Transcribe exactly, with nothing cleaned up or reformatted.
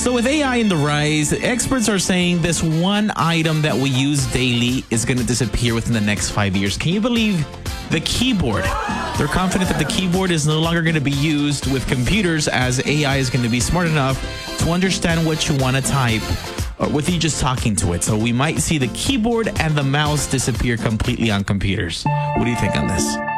So with A I in the rise, experts are saying this one item that we use daily is going to disappear within the next five years. Can you believe the keyboard? They're confident that the keyboard is no longer going to be used with computers, as A I is going to be smart enough to understand what you want to type or with you just talking to it. So we might see the keyboard and the mouse disappear completely on computers. What do you think on this?